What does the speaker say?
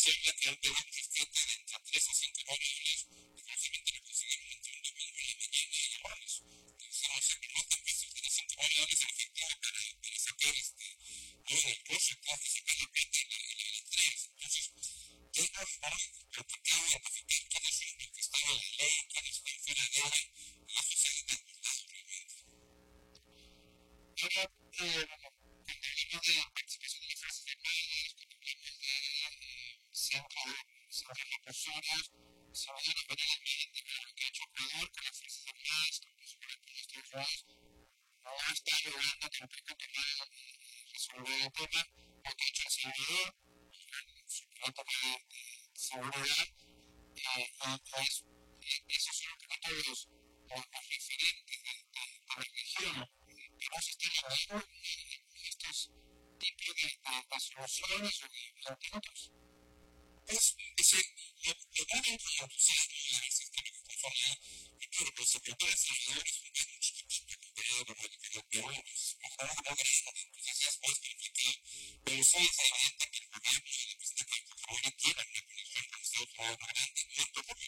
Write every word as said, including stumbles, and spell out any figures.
se habla que han pedido un rescate de entre tres a cinco dólares, y fácilmente lo consiguieron entre un domingo en la mañana y el lunes. Entonces, no se permiten casi de cinco dólares en efectivo para, para sacar este, no en el coche, para sacar la plata y la, y la electricidad. Entonces, tengo muy preocupado identificar quiénes son los que están en la ley, quiénes están fuera de ella, y eso se ha desbordado realmente. Ahora, eh, cuando hablamos de participación de las Fuerzas Armadas, cuando hablamos de eh, centro, centros recursos, se me viene a venir a mi mente lo que ha hecho Ecuador con las Fuerzas Armadas, incluso con los Estados Unidos, no está logrando tampoco tomar resolver el tema, lo que ha hecho El Salvador, con su política de seguridad, eh, y es, esos son un poquito los, los, los referentes de, de, de la región. Pero se está logrando estos tipos de, de, de soluciones o de intentos. Es, es el, lo, lo van a introducir en el sistema que conforma, y claro, pero se prepara si los valores son bien chiquititos comparado con lo que los peruanos, ojalá no grande, entonces es más complicado, pero sí es evidente que el gobierno y el presidente de Fujimori tienen una conexión con Estados Unidos muy grande.